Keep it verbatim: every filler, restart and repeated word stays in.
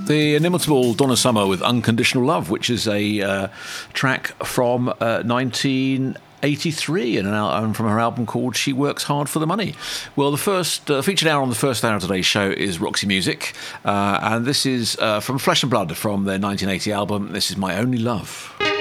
The inimitable Donna Summer with Unconditional Love, which is a uh, track from uh, nineteen eighty-three and, an al- and from her album called She Works Hard for the Money. Well, the first uh, featured hour on the first hour of today's show is Roxy Music, uh, and this is uh, from Flesh and Blood from their nineteen eighty album, This Is My Only Love.